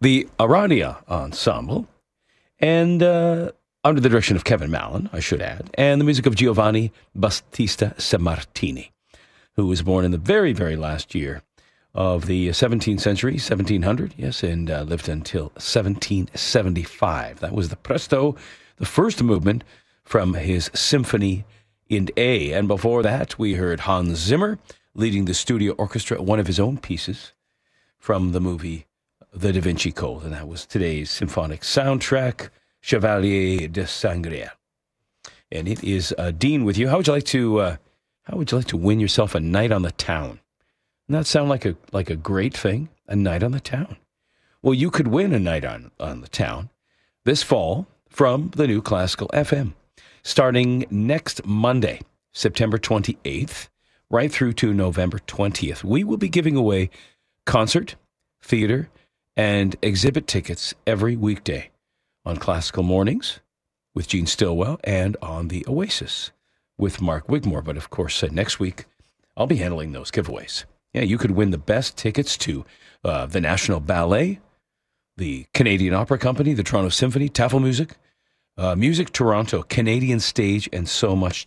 the Arania Ensemble, and under the direction of Kevin Mallon, I should add, and the music of Giovanni Battista Sammartini, who was born in the very, very last year of the 17th century, 1700, yes, and lived until 1775. That was the Presto, the first movement from his Symphony in A. And before that, we heard Hans Zimmer leading the studio orchestra, one of his own pieces from the movie The Da Vinci Code, and that was today's symphonic soundtrack, Chevalier de Sangria. And it is Dean with you. How would you like to win yourself a night on the town? Doesn't that sound like a great thing? A night on the town. Well, you could win a night on the town this fall from the new Classical FM, starting next Monday, September 28th, right through to November 20th. We will be giving away concert, theater, and exhibit tickets every weekday on Classical Mornings with Gene Stillwell and on the Oasis with Mark Wigmore. But of course, next week, I'll be handling those giveaways. Yeah, you could win the best tickets to the National Ballet, the Canadian Opera Company, the Toronto Symphony, Tafelmusik, Music Toronto, Canadian Stage, and so much